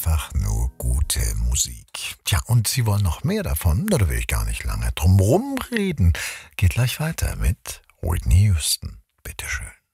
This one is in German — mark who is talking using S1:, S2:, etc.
S1: einfach nur gute Musik. Tja, und Sie wollen noch mehr davon? Da will ich gar nicht lange drum rumreden. Geht gleich weiter mit Whitney Houston. Bitteschön.